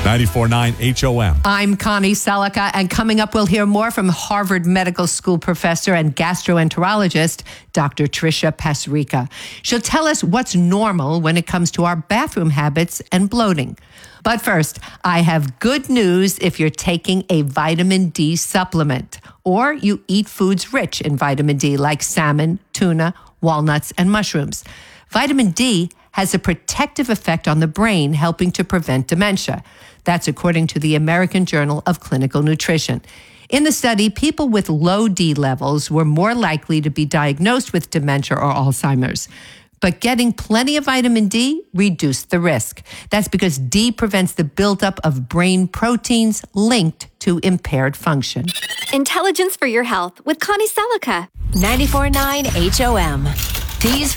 94.9 HOM. I'm Connie Selica, and coming up, we'll hear more from Harvard Medical School professor and gastroenterologist, Dr. Tricia Pasricha. She'll tell us what's normal when it comes to our bathroom habits and bloating. But first, I have good news if you're taking a vitamin D supplement or you eat foods rich in vitamin D like salmon, tuna, walnuts, and mushrooms. Vitamin D has a protective effect on the brain, helping to prevent dementia. That's according to the American Journal of Clinical Nutrition. In the study, people with low D levels were more likely to be diagnosed with dementia or Alzheimer's. But getting plenty of vitamin D reduced the risk. That's because D prevents the buildup of brain proteins linked to impaired function. Intelligence for your health with Connie Selica. 94.9 HOM. These